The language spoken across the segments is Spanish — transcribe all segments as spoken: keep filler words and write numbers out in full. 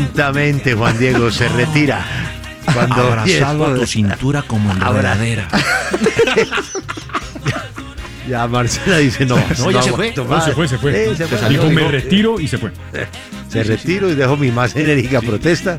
Lentamente Juan Diego se retira. Cuando abrazado a tu cintura como enredadera. Ya Marcela dice no, no, ya se fue. No, se fue, se fue. Sí, se fue. Dijo, Dijo, me retiro y se fue. Se retiro y dejo mi más enérgica protesta.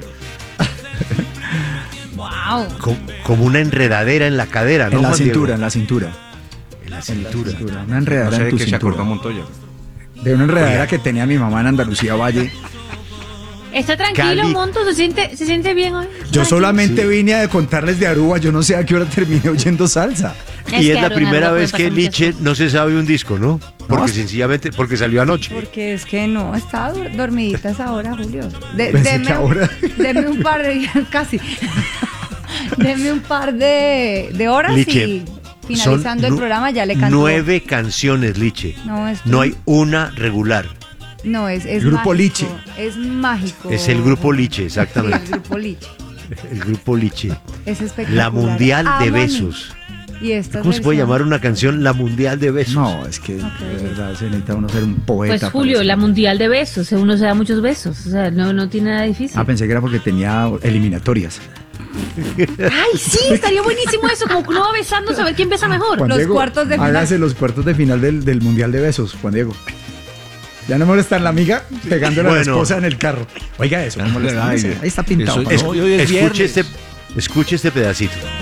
Wow. Como, como una enredadera en la cadera, ¿no? En la Juan cintura, Diego? en la cintura. En la cintura. Una No enredadera sé en de tu qué se acordó cintura. Montoya. De una enredadera que tenía mi mamá en Andalucía Valle. ¿Está tranquilo, Cali. Monto? ¿Se siente, ¿Se siente bien hoy? Yo solamente Sí. vine a contarles de Aruba, yo no sé a qué hora terminé oyendo salsa. Y es que la Aruba primera no vez puede que pasar muchas Liche no se sabe un disco, ¿no? Porque No. sencillamente, porque salió anoche. Porque es que no, estaba dur- dormidita esa hora, Julio. De, Pensé deme, que ahora. deme un par de, casi, deme un par de, de horas Liche, y finalizando el nu- programa ya le canto. Nueve canciones, Liche. No, es No hay una regular. No, es, es Grupo mágico, Liche. Es mágico. Es el grupo Liche, Sí, exactamente. el grupo Liche. El grupo Liche. Es espectacular. La Mundial Amo de a mí. Besos. Y esta ¿Cómo se puede versión- llamar una canción La Mundial de Besos? No, es que de verdad se necesita uno ser un poeta. Pues para Julio, eso. la mundial de besos, uno se da muchos besos, o sea, no, no tiene nada difícil. Ah, pensé que era porque tenía eliminatorias. Ay, sí, estaría buenísimo eso, como que uno va besándose a ver quién besa mejor. Juan Los Diego, cuartos de final. Hágase los cuartos de final del, del Mundial de Besos, Juan Diego. Ya no molesta la amiga pegándole a la Bueno. esposa en el carro. Oiga eso, no molesta. Ay, Ahí está pintado. eso- papá. No, hoy es escuche, viernes. este, escuche este pedacito.